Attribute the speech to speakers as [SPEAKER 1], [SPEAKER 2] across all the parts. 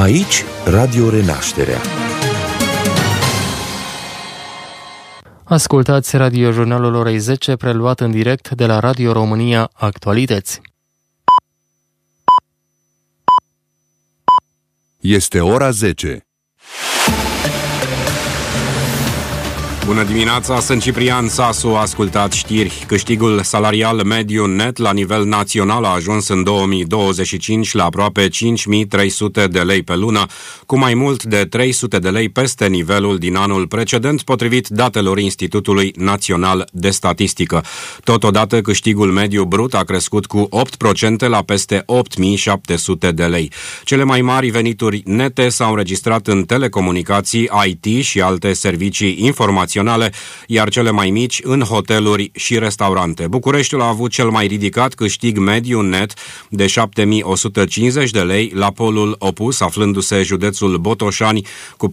[SPEAKER 1] Aici Radio Renașterea.
[SPEAKER 2] Ascultați radiojurnalul orei 10, preluat în direct de la Radio România Actualități.
[SPEAKER 3] Este ora 10.
[SPEAKER 4] Bună dimineața, sunt Ciprian Sasu, ascultați știri. Câștigul salarial mediu net la nivel național a ajuns în 2025 la aproape 5.300 de lei pe lună, cu mai mult de 300 de lei peste nivelul din anul precedent, potrivit datelor Institutului Național de Statistică. Totodată, câștigul mediu brut a crescut cu 8% la peste 8.700 de lei. Cele mai mari venituri nete s-au înregistrat în telecomunicații, IT și alte servicii informaționale, iar cele mai mici în hoteluri și restaurante. Bucureștiul a avut cel mai ridicat câștig mediu net de 7.150 de lei, la polul opus aflându-se județul Botoșani cu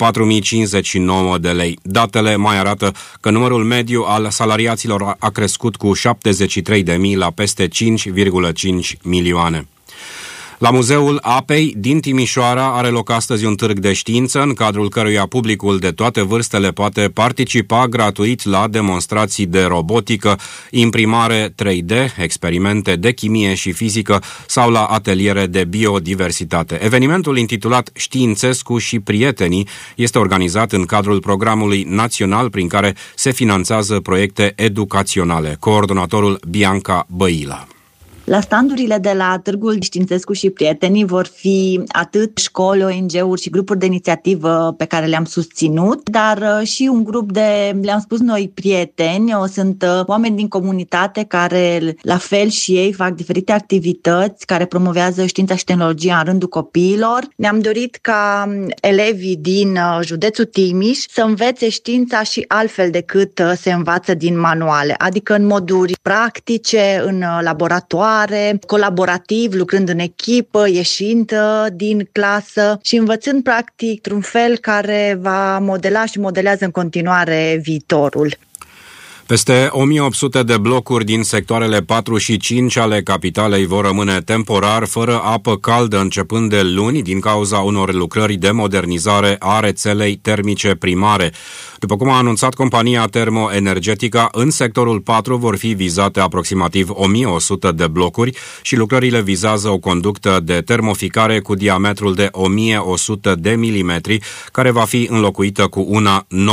[SPEAKER 4] 4.059 de lei. Datele mai arată că numărul mediu al salariaților a crescut cu 73.000 la peste 5,5 milioane. La Muzeul Apei din Timișoara are loc astăzi un târg de știință, în cadrul căruia publicul de toate vârstele poate participa gratuit la demonstrații de robotică, imprimare 3D, experimente de chimie și fizică sau la ateliere de biodiversitate. Evenimentul, intitulat Științescu și prietenii, este organizat în cadrul programului național prin care se finanțează proiecte educaționale. Coordonatorul Bianca Băila.
[SPEAKER 5] La standurile de la Târgul Științescu și prietenii vor fi atât școli, ONG-uri și grupuri de inițiativă pe care le-am susținut, dar și un grup de, le-am spus noi, prieteni. Sunt oameni din comunitate care, la fel și ei, fac diferite activități care promovează știința și tehnologia în rândul copiilor. Ne-am dorit ca elevii din județul Timiș să învețe știința și altfel decât se învață din manuale, adică în moduri practice, în laboratoare, colaborativ, lucrând în echipă, ieșind din clasă și învățând practic într-un fel care va modela și modelează în continuare viitorul.
[SPEAKER 4] Peste 1.800 de blocuri din sectoarele 4 și 5 ale capitalei vor rămâne temporar fără apă caldă începând de luni din cauza unor lucrări de modernizare a rețelei termice primare. După cum a anunțat compania termoenergetică, în sectorul 4 vor fi vizate aproximativ 1.100 de blocuri și lucrările vizează o conductă de termoficare cu diametrul de 1.100 de milimetri, care va fi înlocuită cu una nouă.